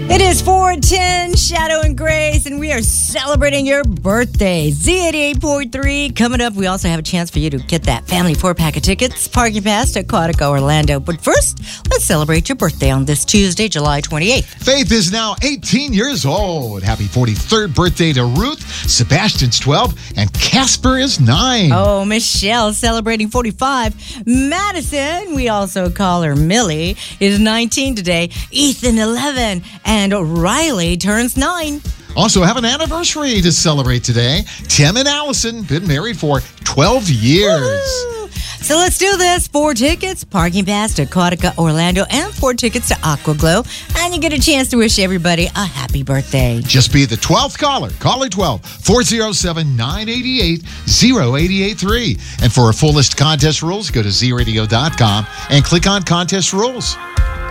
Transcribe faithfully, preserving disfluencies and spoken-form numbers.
It is four ten, Shadow and Grace, and we are celebrating your birthday. Z eighty-eight point three. Coming up, we also have a chance for you to get that family four-pack of tickets, parking pass to Aquatica Orlando. But first, let's celebrate your birthday on this Tuesday, July twenty-eighth. Faith is now eighteen years old. Happy forty-third birthday to Ruth. Sebastian's twelve, and Casper is nine. Oh, Michelle celebrating forty-five. Madison, we also call her Millie, is nineteen today. Ethan, eleven. And Riley turns nine. Also have an anniversary to celebrate today. Tim and Allison, been married for twelve years. Woo! So let's do this. Four tickets, parking pass to Aquatica Orlando, and four tickets to Aquaglow. And you get a chance to wish everybody a happy birthday. Just be the twelfth caller. Caller twelve, four oh seven, nine eight eight, oh eight eight three. And for a full list of contest rules, go to z radio dot com and click on contest rules.